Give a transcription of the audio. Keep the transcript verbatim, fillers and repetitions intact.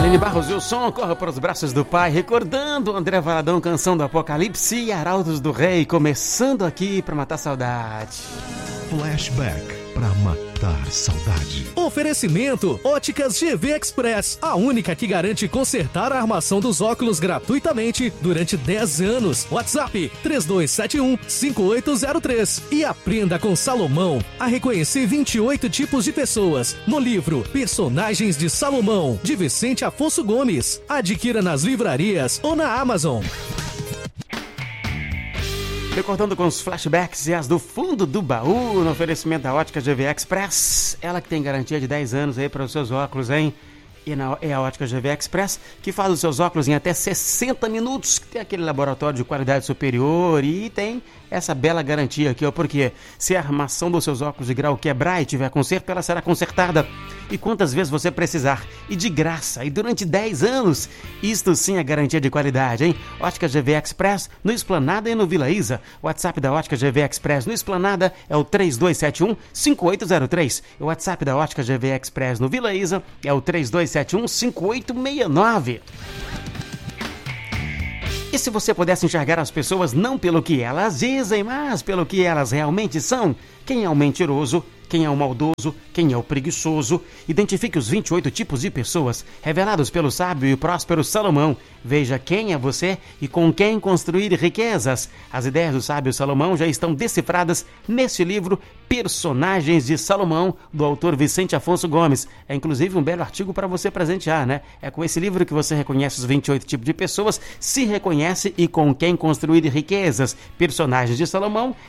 Aline Barros e o som corre para os braços do pai, recordando André Valadão, Canção do Apocalipse e Arautos do Rei, começando aqui para matar saudade. Flashback para matar saudade. Oferecimento Óticas G V Express, a única que garante consertar a armação dos óculos gratuitamente durante dez anos. WhatsApp três dois sete um, cinco oito zero três. E aprenda com Salomão a reconhecer vinte e oito tipos de pessoas no livro Personagens de Salomão, de Vicente Afonso Gomes. Adquira nas livrarias ou na Amazon. Recordando com os flashbacks e as do fundo do baú, no oferecimento da Ótica G V Express, ela que tem garantia de dez anos aí para os seus óculos, hein? E na, é a Ótica G V Express, que faz os seus óculos em até sessenta minutos, que tem aquele laboratório de qualidade superior e tem essa bela garantia aqui, ó, porque se a armação dos seus óculos de grau quebrar e tiver conserto, ela será consertada. E quantas vezes você precisar, e de graça, e durante dez anos. Isto sim é garantia de qualidade, hein? Ótica G V Express, no Esplanada e no Vila Isa. O WhatsApp da Ótica G V Express no Esplanada é o três dois sete um, cinco oito zero três. O WhatsApp da Ótica G V Express no Vila Isa é o três dois sete um, cinco oito seis nove. E se você pudesse enxergar as pessoas não pelo que elas dizem, mas pelo que elas realmente são? Quem é o mentiroso? Quem é o maldoso? Quem é o preguiçoso? Identifique os vinte e oito tipos de pessoas revelados pelo sábio e próspero Salomão. Veja quem é você e com quem construir riquezas. As ideias do sábio Salomão já estão decifradas neste livro Personagens de Salomão, do autor Vicente Afonso Gomes. É inclusive um belo artigo para você presentear, né? É com esse livro que você reconhece os vinte e oito tipos de pessoas, se reconhece e com quem construir riquezas. Personagens de Salomão